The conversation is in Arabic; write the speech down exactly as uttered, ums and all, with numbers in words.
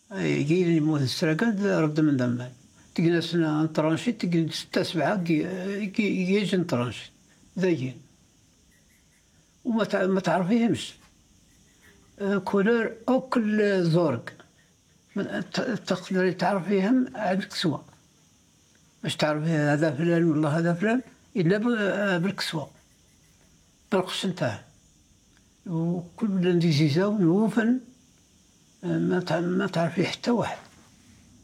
أي كي يموت السراقات رد من دمال تجلس نطرانشي تجلس ستة سبعة كي كي يجي نطرانشي ذاين وما تع- ما تعرفيهمش آه، كولور أو كل زورق من- ت- تقدري تعرفيهم على الكسوة باش تعرفي هذا فلان ولا هذا فلان إلا ب- بالكسوة بالقش نتاعه وكل بلاد ديزيزاو نوفن ما تع- ما تعرفي حتى واحد.